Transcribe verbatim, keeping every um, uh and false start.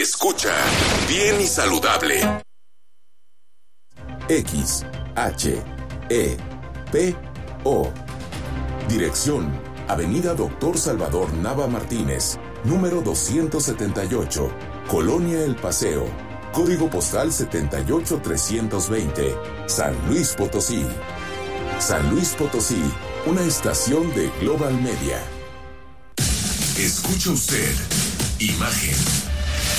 Escucha bien y saludable. X, H, E, P, O. Dirección: Avenida Doctor Salvador Nava Martínez, número doscientos setenta y ocho, Colonia El Paseo. Código postal setenta y ocho trescientos veinte, San Luis Potosí. San Luis Potosí, una estación de Global Media. Escucha usted Imagen.